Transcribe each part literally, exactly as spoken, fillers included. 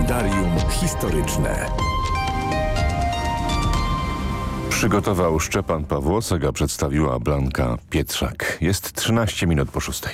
Kalendarium historyczne. Przygotował Szczepan Pawłosek, a przedstawiła Blanka Pietrzak. Jest trzynaście minut po szóstej.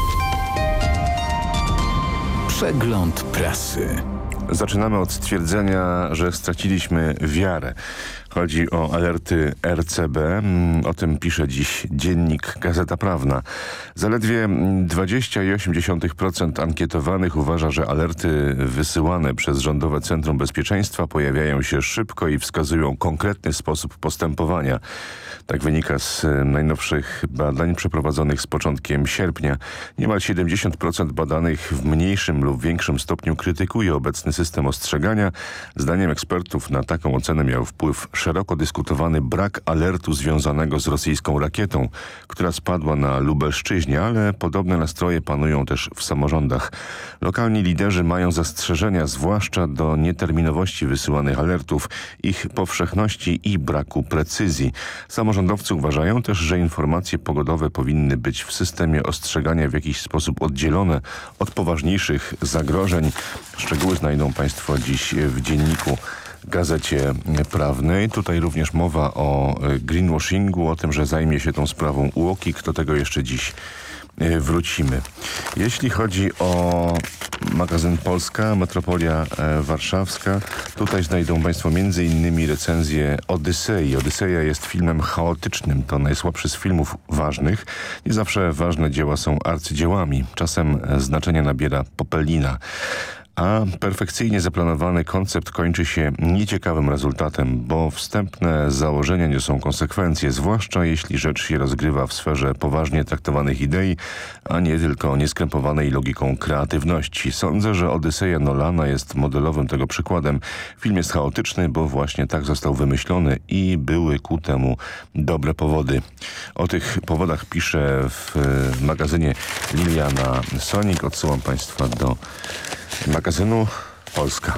Przegląd prasy. Zaczynamy od stwierdzenia, że straciliśmy wiarę. Chodzi o alerty R C B. O tym pisze dziś dziennik Gazeta Prawna. Zaledwie dwadzieścia przecinek osiem procent ankietowanych uważa, że alerty wysyłane przez Rządowe Centrum Bezpieczeństwa pojawiają się szybko i wskazują konkretny sposób postępowania. Tak wynika z najnowszych badań przeprowadzonych z początkiem sierpnia. Niemal siedemdziesiąt procent badanych w mniejszym lub większym stopniu krytykuje obecny system ostrzegania. Zdaniem ekspertów na taką ocenę miał wpływ szeroko dyskutowany brak alertu związanego z rosyjską rakietą, która spadła na Lubelszczyźnie, ale podobne nastroje panują też w samorządach. Lokalni liderzy mają zastrzeżenia, zwłaszcza do nieterminowości wysyłanych alertów, ich powszechności i braku precyzji. Samorządowcy uważają też, że informacje pogodowe powinny być w systemie ostrzegania w jakiś sposób oddzielone od poważniejszych zagrożeń. Szczegóły znajdą Państwo dziś w dzienniku Gazecie Prawnej. Tutaj również mowa o greenwashingu, o tym, że zajmie się tą sprawą U O K I K. Do tego jeszcze dziś wrócimy. Jeśli chodzi o magazyn Polska, Metropolia Warszawska, tutaj znajdą Państwo między innymi recenzję Odysei. Odyseja jest filmem chaotycznym. To najsłabszy z filmów ważnych. Nie zawsze ważne dzieła są arcydziełami. Czasem znaczenia nabiera popelina. A perfekcyjnie zaplanowany koncept kończy się nieciekawym rezultatem, bo wstępne założenia niosą konsekwencje, zwłaszcza jeśli rzecz się rozgrywa w sferze poważnie traktowanych idei, a nie tylko nieskrępowanej logiką kreatywności. Sądzę, że Odyseja Nolana jest modelowym tego przykładem. Film jest chaotyczny, bo właśnie tak został wymyślony i były ku temu dobre powody. O tych powodach pisze w magazynie Liliana Sonik. Odsyłam Państwa do magazynu Polska.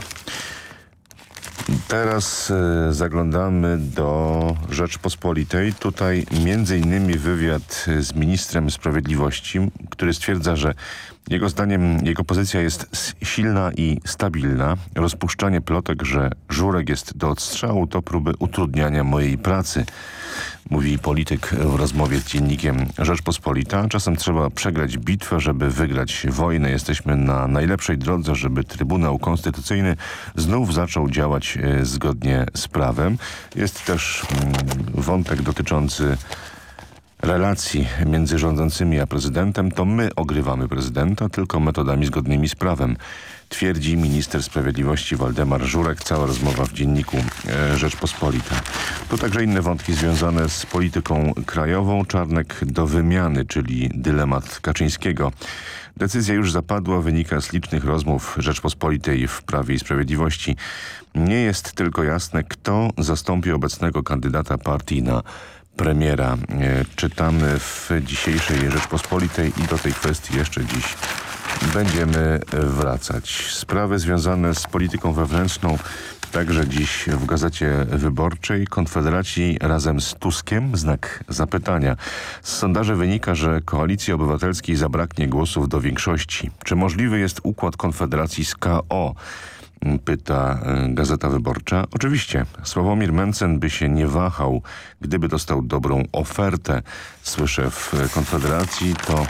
Teraz y, zaglądamy do Rzeczpospolitej. Tutaj między innymi wywiad z ministrem sprawiedliwości, który stwierdza, że jego zdaniem jego pozycja jest silna i stabilna. Rozpuszczanie plotek, że Żurek jest do odstrzału, to próby utrudniania mojej pracy, mówi polityk w rozmowie z dziennikiem Rzeczpospolita. Czasem trzeba przegrać bitwę, żeby wygrać wojnę. Jesteśmy na najlepszej drodze, żeby Trybunał Konstytucyjny znów zaczął działać e, zgodnie z prawem. Jest też mm, wątek dotyczący relacji między rządzącymi a prezydentem. To my ogrywamy prezydenta, tylko metodami zgodnymi z prawem, twierdzi minister sprawiedliwości Waldemar Żurek. Cała rozmowa w dzienniku e, Rzeczpospolita. To także inne wątki związane z polityką krajową. Czarnek do wymiany, czyli dylemat Kaczyńskiego. Decyzja już zapadła, wynika z licznych rozmów Rzeczpospolitej w Prawie i Sprawiedliwości. Nie jest tylko jasne, kto zastąpi obecnego kandydata partii na premiera. E, czytamy w dzisiejszej Rzeczpospolitej i do tej kwestii jeszcze dziś będziemy wracać. Sprawy związane z polityką wewnętrzną także dziś w Gazecie Wyborczej. Konfederaci razem z Tuskiem? Znak zapytania. Z sondaży wynika, że Koalicji Obywatelskiej zabraknie głosów do większości. Czy możliwy jest układ Konfederacji z K O? Pyta Gazeta Wyborcza. Oczywiście, Sławomir Mencen by się nie wahał, gdyby dostał dobrą ofertę. Słyszę w Konfederacji, to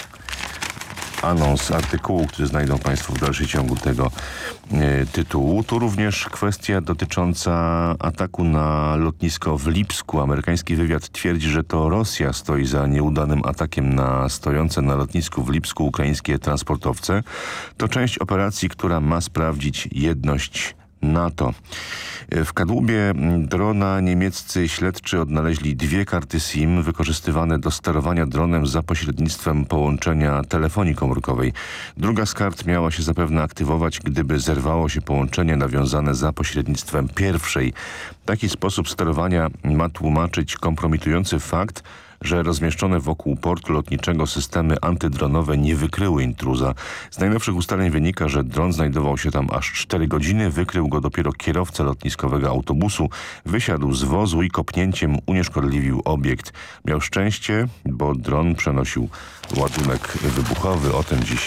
anons artykułu, który znajdą Państwo w dalszym ciągu tego e, tytułu. Tu również kwestia dotycząca ataku na lotnisko w Lipsku. Amerykański wywiad twierdzi, że to Rosja stoi za nieudanym atakiem na stojące na lotnisku w Lipsku ukraińskie transportowce. To część operacji, która ma sprawdzić jedność NATO. W kadłubie drona niemieccy śledczy odnaleźli dwie karty SIM wykorzystywane do sterowania dronem za pośrednictwem połączenia telefonii komórkowej. Druga z kart miała się zapewne aktywować, gdyby zerwało się połączenie nawiązane za pośrednictwem pierwszej. Taki sposób sterowania ma tłumaczyć kompromitujący fakt, że rozmieszczone wokół portu lotniczego systemy antydronowe nie wykryły intruza. Z najnowszych ustaleń wynika, że dron znajdował się tam aż cztery godziny, wykrył go dopiero kierowca lotniskowego autobusu, wysiadł z wozu i kopnięciem unieszkodliwił obiekt. Miał szczęście, bo dron przenosił ładunek wybuchowy. O tym dziś